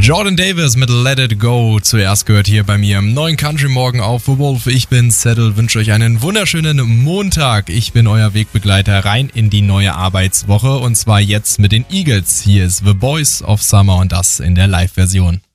Jordan Davis mit Let It Go. Zuerst gehört hier bei mir im neuen Country Morgen auf The Wolf. Ich bin Settle, wünsche euch einen wunderschönen Montag. Ich bin euer Wegbegleiter rein in die neue Arbeitswoche und zwar jetzt mit den Eagles. Hier ist The Boys of Summer und das in der Live-Version.